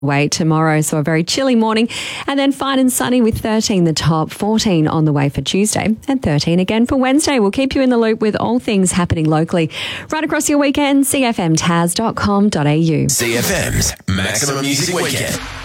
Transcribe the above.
way tomorrow, so a very chilly morning, and then fine and sunny with 13 the top, 14 on the way for Tuesday, and 13 again for Wednesday. We'll keep you in the loop with all things happening locally right across your weekend. CFMTaz.com.au. CFM's Maximum Music Weekend.